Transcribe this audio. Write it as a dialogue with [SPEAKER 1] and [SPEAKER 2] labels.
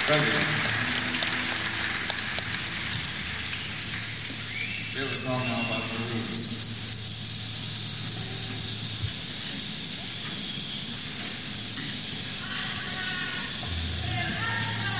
[SPEAKER 1] President. We have a song now about the rules.